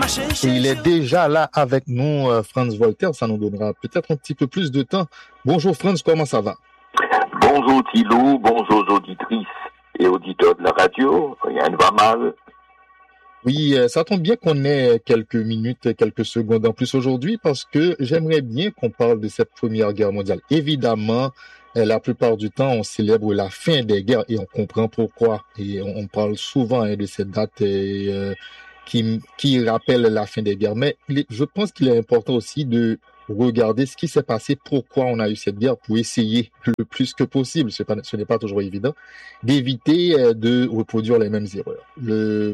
Et il est déjà là avec nous, Franz Voltaire. Ça nous donnera peut-être un petit peu plus de temps. Bonjour Franz, comment ça va? Bonjour Thilou, bonjour aux auditrices et auditeurs de la radio. Rien ne va mal. Oui, ça tombe bien qu'on ait quelques minutes, quelques secondes en plus aujourd'hui parce que j'aimerais bien qu'on parle de cette Première Guerre mondiale. Évidemment, la plupart du temps, on célèbre la fin des guerres et on comprend pourquoi. Et on parle souvent de cette date qui rappelle la fin des guerres. Mais je pense qu'il est important aussi de regarder ce qui s'est passé, pourquoi on a eu cette guerre, pour essayer le plus que possible, ce n'est pas toujours évident, d'éviter de reproduire les mêmes erreurs. Le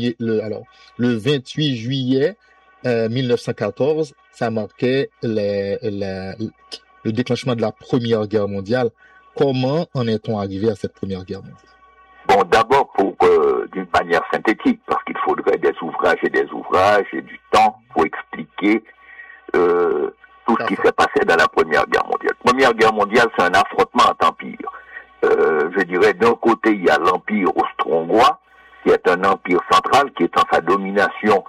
28 juillet 1914, ça marquait le déclenchement de la Première Guerre mondiale. Comment en est-on arrivé à cette Première Guerre mondiale? Bon, d'abord d'une manière synthétique, parce qu'il faudrait des ouvrages et du temps pour expliquer tout ce qui s'est passé dans la Première Guerre mondiale. Première Guerre mondiale, c'est un affrontement entre empires. Je dirais, d'un côté, il y a l'Empire austro-hongrois, qui est un empire central, qui est en sa domination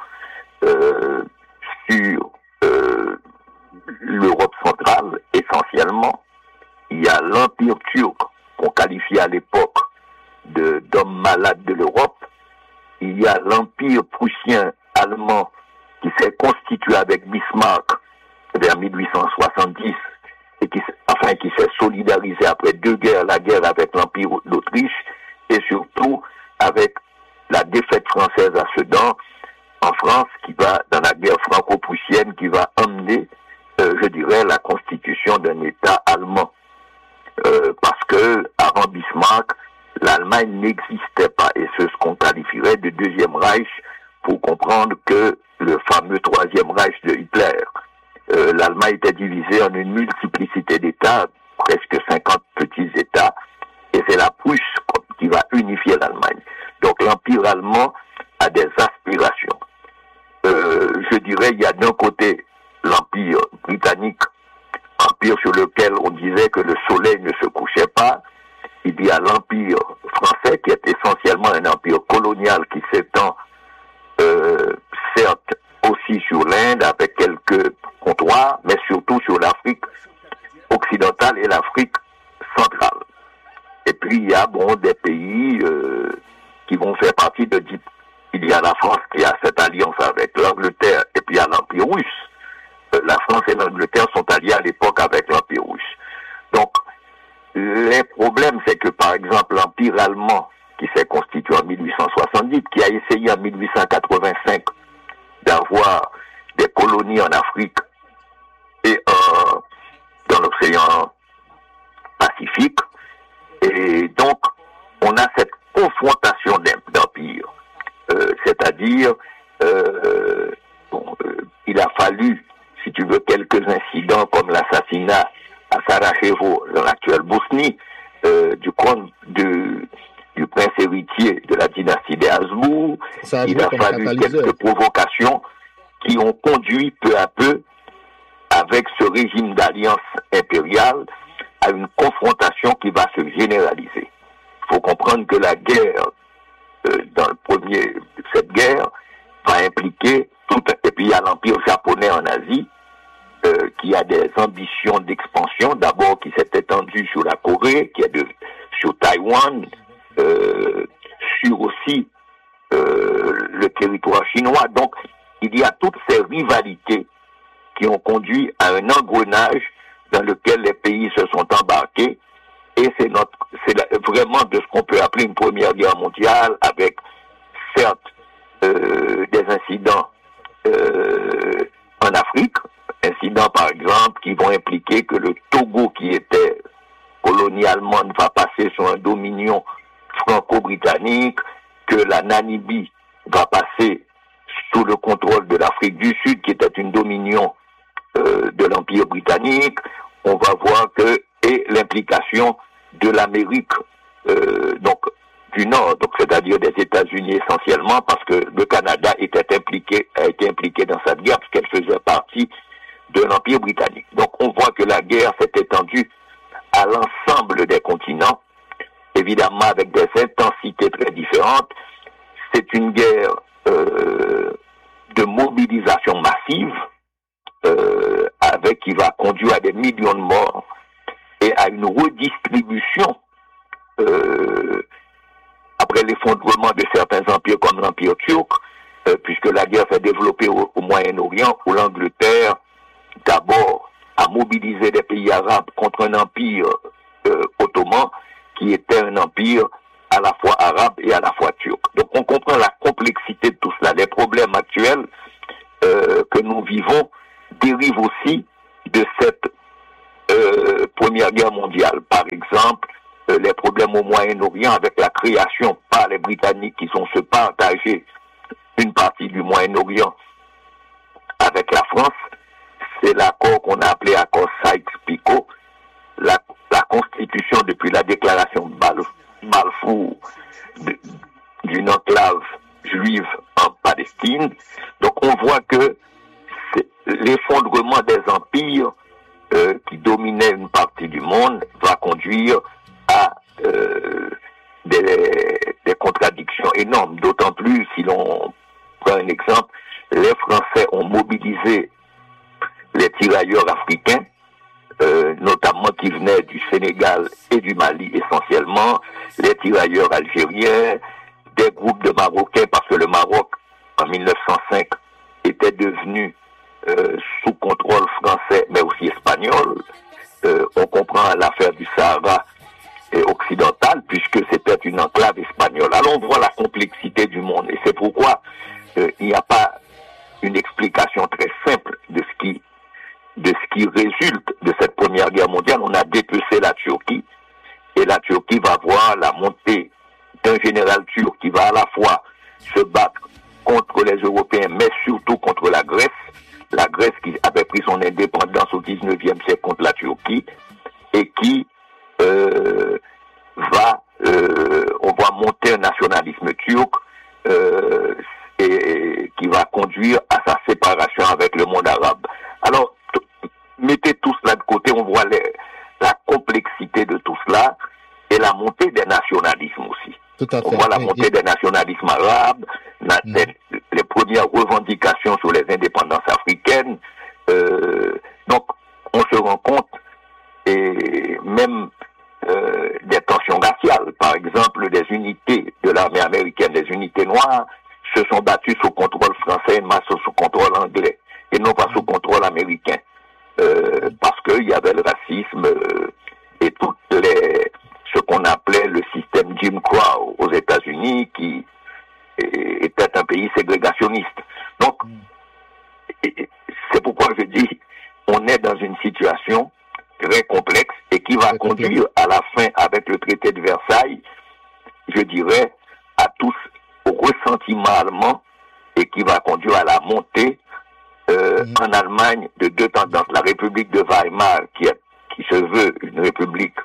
sur l'Europe centrale, essentiellement. Il y a l'Empire turc, qu'on qualifiait à l'époque d'homme malade de l'Europe. Il y a l'Empire prussien allemand, qui s'est constitué avec Bismarck vers 1870 et qui s'est solidarisé après deux guerres, la guerre avec l'Empire d'Autriche et surtout avec la défaite française à Sedan en France, qui va dans la guerre franco-prussienne, qui va emmener, je dirais, la constitution d'un État allemand. Parce que avant Bismarck, l'Allemagne n'existait pas, et c'est ce qu'on qualifierait de Deuxième Reich, pour comprendre que le fameux Troisième Reich de Hitler. L'Allemagne était divisée en une multiplicité d'États, presque 50 petits États, et c'est la Prusse qui va unifier l'Allemagne. Donc l'Empire allemand a des aspirations. Je dirais, il y a d'un côté l'Empire britannique, empire sur lequel on disait que le soleil ne se couchait pas. Il y a l'Empire français, qui est essentiellement un empire colonial qui s'étend certes aussi sur l'Inde avec quelques comptoirs, mais surtout sur l'Afrique occidentale et l'Afrique centrale. Et puis il y a des pays qui vont faire partie de... Il y a la France qui a cette alliance avec l'Angleterre, et puis il y a l'Empire russe. La France et l'Angleterre sont alliés à l'époque avec l'Empire russe. Donc, les problèmes, c'est que par exemple l'Empire allemand, qui s'est constitué en 1870, qui a essayé en 1885 d'avoir des colonies en Afrique et dans l'océan Pacifique. Et donc, on a cette confrontation d'empires. C'est-à-dire, il a fallu, si tu veux, quelques incidents comme l'assassinat à Sarajevo, dans l'actuelle Bosnie, du prince héritier de la dynastie des Habsbourg. Il a fallu quelques provocations qui ont conduit peu à peu, avec ce régime d'alliance impériale, à une confrontation qui va se généraliser. Il faut comprendre que la guerre, cette guerre va impliquer et puis il y a l'empire japonais en Asie, qui a des ambitions d'expansion, d'abord qui s'est étendu sur la Corée, sur Taïwan, sur aussi le territoire chinois. Donc, il y a toutes ces rivalités qui ont conduit à un engrenage dans lequel les pays se sont embarqués, et c'est vraiment de ce qu'on peut appeler une Première Guerre mondiale, avec certes des incidents en Afrique, incidents par exemple qui vont impliquer que le Togo, qui était colonie allemande, va passer sur un dominion franco-britannique, que la Namibie va passer sous le contrôle de l'Afrique du Sud, qui était une dominion de l'Empire britannique. On va voir et l'implication de l'Amérique du Nord, donc c'est-à-dire des États-Unis essentiellement, parce que le Canada a été impliqué dans cette guerre, parce qu'elle faisait partie de l'Empire britannique. Donc on voit que la guerre s'est étendue à l'ensemble des continents, évidemment avec des intensités très différentes. C'est une guerre de mobilisation mobilisation massive qui va conduire à des millions de morts et à une redistribution après l'effondrement de certains empires comme l'Empire turc, puisque la guerre s'est développée au Moyen-Orient, où l'Angleterre, d'abord, a mobilisé des pays arabes contre un empire ottoman qui était un empire à la fois arabe et à la fois turc. Donc on comprend la complexité de tout cela. Les problèmes actuels que nous vivons dérivent aussi de cette Première Guerre mondiale. Par exemple, les problèmes au Moyen-Orient avec la création par les Britanniques qui sont se partager une partie du Moyen-Orient avec la France. C'est l'accord qu'on a appelé accord Sykes-Picot, la constitution depuis la déclaration de Balfour d'une enclave juive en Palestine. Donc on voit que l'effondrement des empires qui dominaient une partie du monde va conduire à des contradictions énormes, d'autant plus si l'on prend un exemple, les Français ont mobilisé les tirailleurs africains, notamment qui venaient du Sénégal et du Mali essentiellement, les tirailleurs algériens, des groupes de Marocains, parce que le Maroc, en 1905, était devenu sous contrôle français, mais aussi espagnol. On comprend l'affaire du Sahara occidental, puisque c'était une enclave espagnole. Alors on voit la complexité du monde, et c'est pourquoi il n'y a pas une explication très simple de ce qui résulte de cette Première Guerre mondiale. On a dépecé la Turquie, et la Turquie va voir la montée d'un général turc qui va à la fois se battre contre les Européens, mais surtout contre la Grèce qui avait pris son indépendance au 19e siècle contre la Turquie, et qui on va monter un nationalisme turc et qui va conduire à sa séparation avec le monde arabe. Alors, mettez tout cela de côté, on voit la complexité de tout cela et la montée des nationalismes aussi. Tout à fait. On voit la montée des nationalismes arabes, les premières revendications sur les indépendances africaines. Donc, on se rend compte, et même des tensions raciales. Par exemple, des unités de l'armée américaine, des unités noires, se sont battues sous contrôle français, mais sous contrôle anglais, et non pas sous contrôle américain. Parce qu'il y avait le racisme et ce qu'on appelait le système Jim Crow aux États-Unis, qui était un pays ségrégationniste. Donc, c'est pourquoi je dis, on est dans une situation très complexe et qui va conduire à la fin, avec le traité de Versailles, je dirais, à tous au ressentiment allemand, et qui va conduire à la montée en Allemagne de deux tendances. La République de Weimar, qui se veut une république,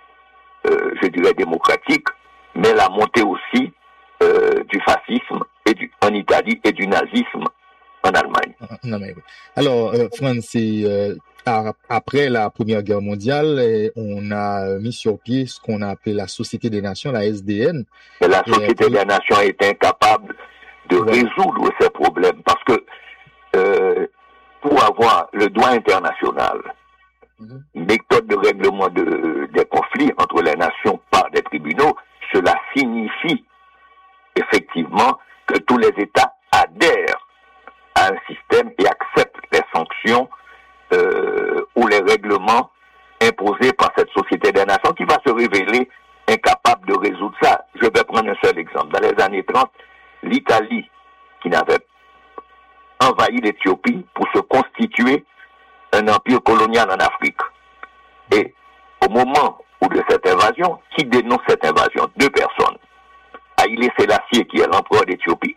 je dirais, démocratique, mais la montée aussi du fascisme en Italie et du nazisme en Allemagne. Alors, Franz, après la Première Guerre mondiale, on a mis sur pied ce qu'on a appelé la Société des Nations, la SDN. Mais la Société des Nations est incapable de résoudre ces problèmes, parce que pour avoir le droit international, une méthode de règlement des conflits entre les nations par des tribunaux, cela signifie effectivement que tous les États adhèrent à un système et acceptent les sanctions ou les règlements imposés par cette Société des Nations, qui va se révéler incapable de résoudre ça. Je vais prendre un seul exemple. Dans les années 30, l'Italie, qui n'avait envahi l'Éthiopie pour se constituer un empire colonial en Afrique. Et au moment où de cette invasion, qui dénonce cette invasion? Deux personnes. Haïlé Sélassié, qui est l'empereur d'Éthiopie,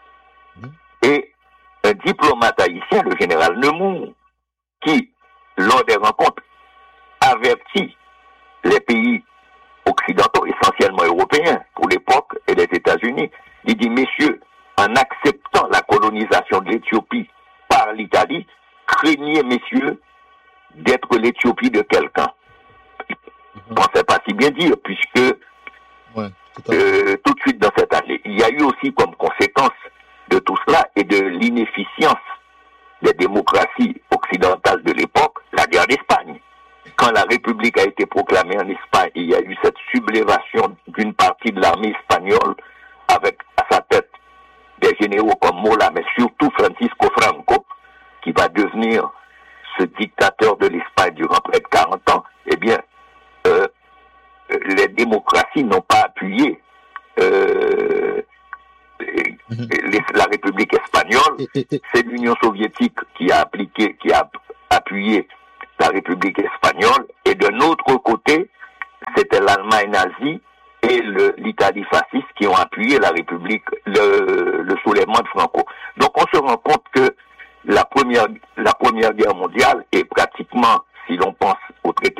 et un diplomate haïtien, le général Nemours, qui, lors des rencontres, avertit les pays occidentaux, essentiellement européens pour l'époque, et les États-Unis. Il dit, messieurs, en acceptant la colonisation de l'Éthiopie par l'Italie, craignez, messieurs, d'être l'Éthiopie de quelqu'un. Je ne pensais pas si bien dire, puisque tout de suite dans cette année, il y a eu aussi comme conséquence de tout cela et de l'inefficience des démocraties occidentales de l'époque, la guerre d'Espagne. Quand la République a été proclamée en Espagne, il y a eu cette sublévation d'une partie de l'armée espagnole avec à sa tête des généraux comme Mola, mais surtout Francisco Franco, qui va devenir ce dictateur de l'Espagne durant près de 40 ans. Eh bien, les démocraties n'ont pas appuyé la République espagnole. C'est l'Union soviétique qui a appuyé la République espagnole, et d'un autre côté, c'était l'Allemagne nazie et l'Italie fasciste qui ont appuyé la République, le soulèvement de Franco. Donc on se rend compte que la première guerre mondiale est pratiquement, si l'on pense au traité